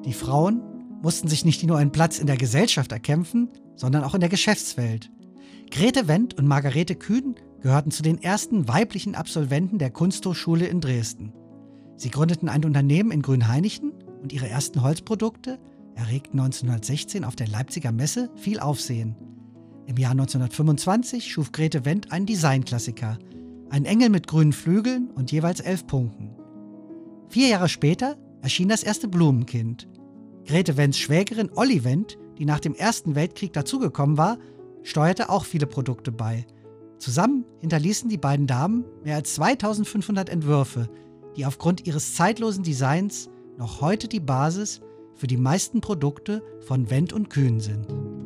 Die Frauen mussten sich nicht nur einen Platz in der Gesellschaft erkämpfen, sondern auch in der Geschäftswelt. Grete Wendt und Margarete Kühn gehörten zu den ersten weiblichen Absolventen der Kunsthochschule in Dresden. Sie gründeten ein Unternehmen in Grünhainichen und ihre ersten Holzprodukte erregten 1916 auf der Leipziger Messe viel Aufsehen. Im Jahr 1925 schuf Grete Wendt einen Designklassiker, einen Engel mit grünen Flügeln und jeweils 11 Punkten. 4 Jahre später erschien das erste Blumenkind. Grete Wendts Schwägerin Olli Wendt, die nach dem Ersten Weltkrieg dazugekommen war, steuerte auch viele Produkte bei. Zusammen hinterließen die beiden Damen mehr als 2500 Entwürfe, die aufgrund ihres zeitlosen Designs noch heute die Basis für die meisten Produkte von Wendt und Kühn sind.